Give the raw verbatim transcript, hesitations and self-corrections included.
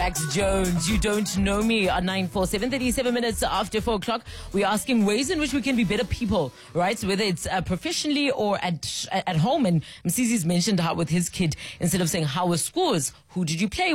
Jax Jones, You Don't Know Me on nine four seven, thirty-seven minutes after four o'clock. We're asking ways in which we can be better people, right? So whether it's uh, professionally or at at home. And Msizi's mentioned how with his kid, instead of saying, how was scores, who did you play with?